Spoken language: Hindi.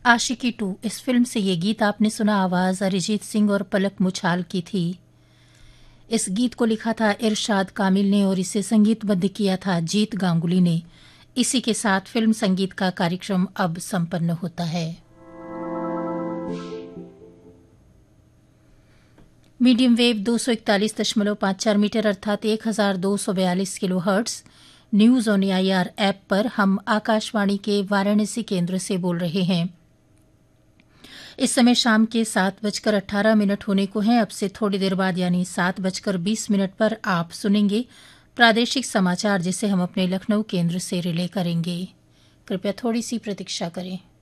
आशिकी 2 इस फिल्म से ये गीत आपने सुना। आवाज़ अरिजीत सिंह और पलक मुछाल की थी। इस गीत को लिखा था इरशाद कामिल ने और इसे संगीतबद्ध किया था जीत गांगुली ने। इसी के साथ फिल्म संगीत का कार्यक्रम अब संपन्न होता है। मीडियम वेव 241.54 मीटर अर्थात 1242 kilo hertz news on AIR app पर हम आकाशवाणी के वाराणसी केंद्र से बोल रहे हैं। इस समय शाम के 7:18 होने को हैं। अब से थोड़ी देर बाद यानी 7:20 पर आप सुनेंगे प्रादेशिक समाचार, जिसे हम अपने लखनऊ केंद्र से रिले करेंगे। कृपया थोड़ी सी प्रतीक्षा करें।